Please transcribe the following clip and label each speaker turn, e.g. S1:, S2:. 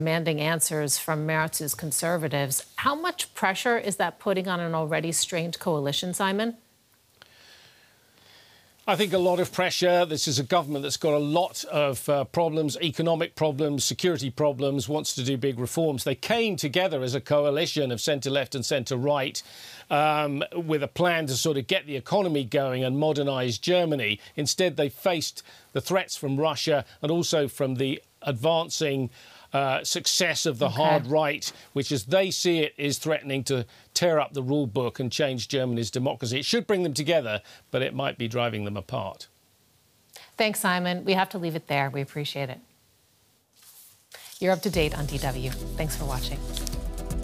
S1: demanding answers from Merz's Conservatives. How much pressure is that putting on an already strained coalition, Simon?
S2: I think a lot of pressure. This is a government that's got a lot of problems, economic problems, security problems, wants to do big reforms. They came together as a coalition of centre-left and centre-right with a plan to sort of get the economy going and modernise Germany. Instead, they faced the threats from Russia and also from the advancing success of the hard right, which, as they see it, is threatening to tear up the rule book and change Germany's democracy. It should bring them together, but it might be driving them apart.
S1: Thanks, Simon. We have to leave it there. We appreciate it. You're up to date on DW. Thanks for watching.